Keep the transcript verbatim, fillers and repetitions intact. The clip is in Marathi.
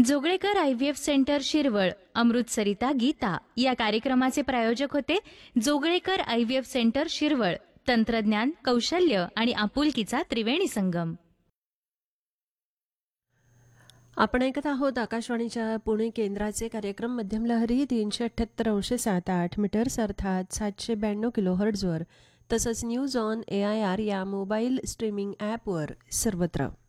Joglekar I V F centre Shirwal, अमृतसरिता Gita या कार्यक्रमाचे प्रायोजक होते Joglekar I V F centre Shirwal. तंत्रज्ञान, कौशल्य आणि आपुलकीचा त्रिवेणी संगम. आपण ऐकत आहोत आकाशवाणीच्या पुणे केंद्राचे कार्यक्रम मध्यम लहरी तीनशे अठ्ठ्याहत्तर अंश सात आठ मीटर्स अर्थात सातशे ब्याण्णव किलो हर्ट्झवर तसंच news on A I R या मोबाईल स्ट्रीमिंग ॲपवर सर्वत्र.